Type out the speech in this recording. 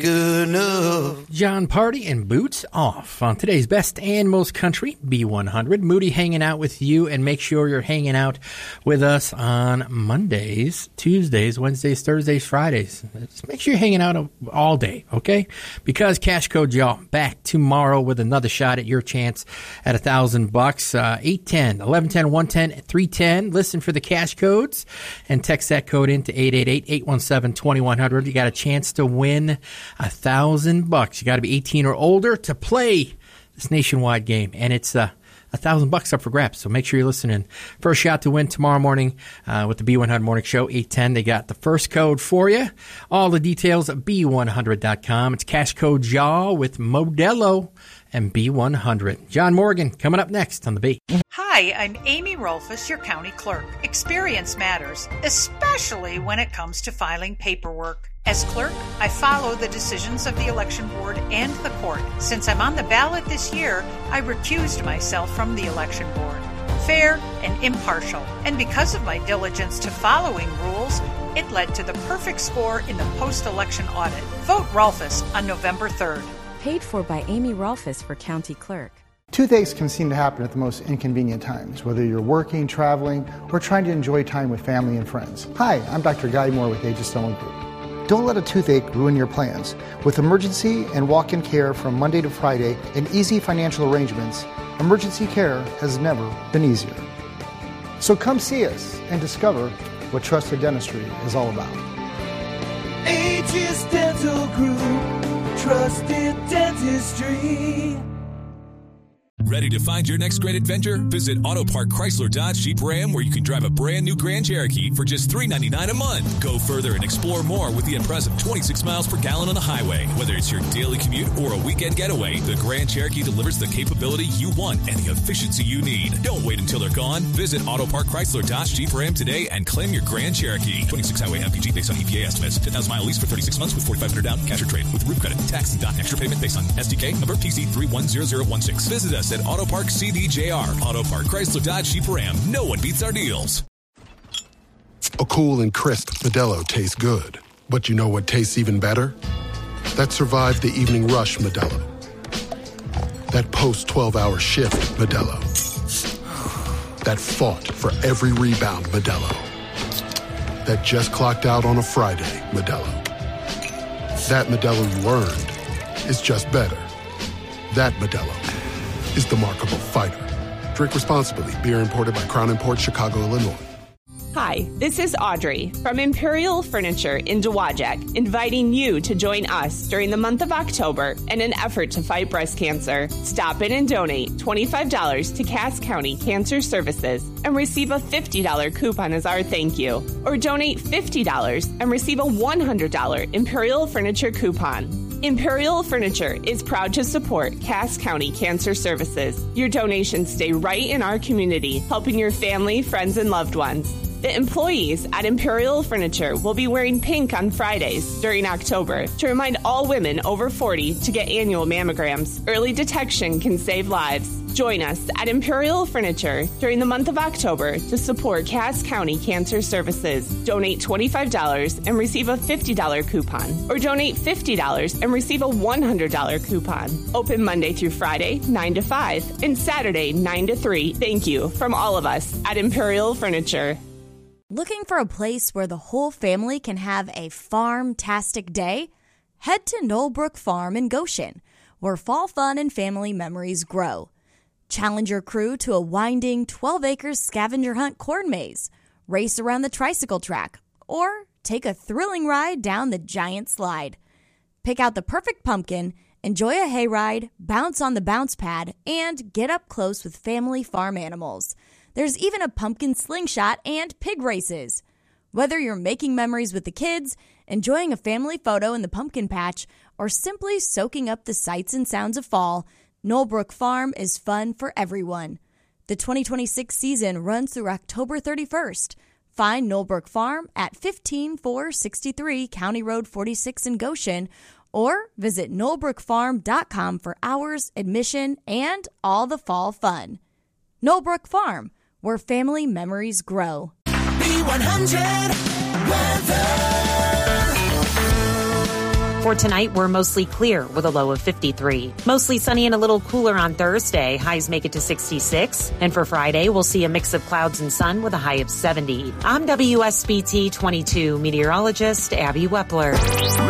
Good enough. John Party and Boots Off on today's best and most country, B100. Moody hanging out with you, and make sure you're hanging out with us on Mondays, Tuesdays, Wednesdays, Thursdays, Fridays. Just make sure you're hanging out all day, okay? Because Cash Code Y'all back tomorrow with another shot at your chance at $1,000. 810, 1110, 110, 310. Listen for the cash codes and text that code into 888-817-2100. You got a chance to win $1,000. You got to be 18 or older to play this nationwide game, and it's $1,000 up for grabs. So make sure you're listening. First shot to win tomorrow morning with the B100 Morning Show, 810. They got the first code for you. All the details at B100.com. It's Cash Code Y'all with Modelo and B100. John Morgan coming up next on the B. Hi, I'm Amy Rolfus, your county clerk. Experience matters, especially when it comes to filing paperwork. As clerk, I follow the decisions of the election board and the court. Since I'm on the ballot this year, I recused myself from the election board. Fair and impartial. And because of my diligence to following rules, it led to the perfect score in the post-election audit. Vote Rolfus on November 3rd. Paid for by Amy Rolfus for County Clerk. Toothaches can seem to happen at the most inconvenient times, whether you're working, traveling, or trying to enjoy time with family and friends. Hi, I'm Dr. Guy Moore with Aegis Stone Group. Don't let a toothache ruin your plans. With emergency and walk-in care from Monday to Friday and easy financial arrangements, emergency care has never been easier. So come see us and discover what trusted dentistry is all about. Aegis Dental Group, trusted dentistry. Ready to find your next great adventure? Visit Auto Park Chrysler Dodge Jeep Ram, where you can drive a brand new Grand Cherokee for just $399 a month. Go further and explore more with the impressive 26 miles per gallon on the highway. Whether it's your daily commute or a weekend getaway, the Grand Cherokee delivers the capability you want and the efficiency you need. Don't wait until they're gone. Visit Auto Park Chrysler Dodge Jeep Ram today and claim your Grand Cherokee. 26 highway MPG based on EPA estimates. 10,000-mile lease for 36 months with $4,500 down, cash or trade. With roof credit, tax, and extra payment based on SDK number TC310016. Visit us at Auto Park CDJR. Auto Park Chrysler Dodge Jeep Ram. No one beats our deals. A cool and crisp Modelo tastes good. But you know what tastes even better? That survived the evening rush Modelo. That post-12-hour shift Modelo. That fought for every rebound Modelo. That just clocked out on a Friday Modelo. That Modelo you earned is just better. That Modelo is the Remarkable Fighter. Drink responsibly. Beer imported by Crown Imports, Chicago, Illinois. Hi, this is Audrey from Imperial Furniture in Dowagiac, inviting you to join us during the month of October in an effort to fight breast cancer. Stop in and donate $25 to Cass County Cancer Services and receive a $50 coupon as our thank you. Or donate $50 and receive a $100 Imperial Furniture coupon. Imperial Furniture is proud to support Cass County Cancer Services. Your donations stay right in our community, helping your family, friends, and loved ones. The employees at Imperial Furniture will be wearing pink on Fridays during October to remind all women over 40 to get annual mammograms. Early detection can save lives. Join us at Imperial Furniture during the month of October to support Cass County Cancer Services. Donate $25 and receive a $50 coupon, or donate $50 and receive a $100 coupon. Open Monday through Friday, 9 to 5, and Saturday, 9 to 3. Thank you from all of us at Imperial Furniture. Looking for a place where the whole family can have a farm-tastic day? Head to Knollbrook Farm in Goshen, where fall fun and family memories grow. Challenge your crew to a winding 12-acre scavenger hunt corn maze, race around the tricycle track, or take a thrilling ride down the giant slide. Pick out the perfect pumpkin, enjoy a hayride, bounce on the bounce pad, and get up close with family farm animals. There's even a pumpkin slingshot and pig races. Whether you're making memories with the kids, enjoying a family photo in the pumpkin patch, or simply soaking up the sights and sounds of fall, Knollbrook Farm is fun for everyone. The 2026 season runs through October 31st. Find Knollbrook Farm at 15463 County Road 46 in Goshen, or visit knollbrookfarm.com for hours, admission, and all the fall fun. Knollbrook Farm, where family memories grow. B100 weather. For tonight, we're mostly clear with a low of 53. Mostly sunny and a little cooler on Thursday. Highs make it to 66. And for Friday, we'll see a mix of clouds and sun with a high of 70. I'm WSBT 22 meteorologist Abby Wepler.